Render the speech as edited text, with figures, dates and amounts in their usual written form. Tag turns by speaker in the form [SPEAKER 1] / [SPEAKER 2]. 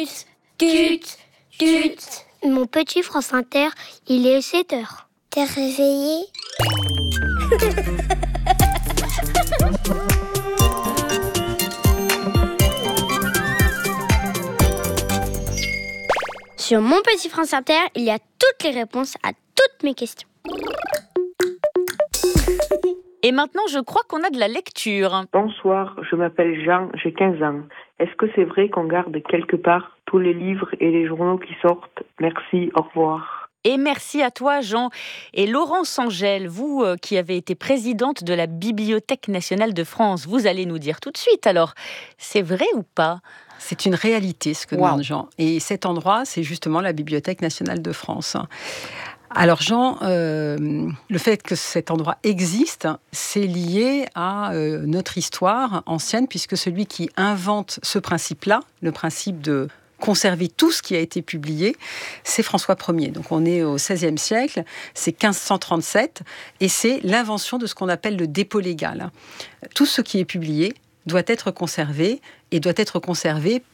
[SPEAKER 1] Tut, tut. Mon petit France Inter, il est 7h. T'es réveillé? Sur Mon Petit France Inter, il y a toutes les réponses à toutes mes questions.
[SPEAKER 2] Et maintenant, je crois qu'on a de la lecture.
[SPEAKER 3] Bonsoir, je m'appelle Jean, j'ai 15 ans. Est-ce que c'est vrai qu'on garde quelque part tous les livres et les journaux qui sortent? Merci, au revoir.
[SPEAKER 2] Et merci à toi, Jean. Et Laurence Angèle, vous qui avez été présidente de la Bibliothèque nationale de France, vous allez nous dire tout de suite, alors, c'est vrai ou pas ?
[SPEAKER 4] C'est une réalité, ce que demande Jean. Et cet endroit, c'est justement la Bibliothèque nationale de France. Alors Jean, le fait que cet endroit existe, c'est lié à notre histoire ancienne, puisque celui qui invente ce principe-là, le principe de conserver tout ce qui a été publié, c'est François Ier. Donc on est au XVIe siècle, c'est 1537, et c'est l'invention de ce qu'on appelle le dépôt légal. Tout ce qui est publié doit être conservé, et doit être conservé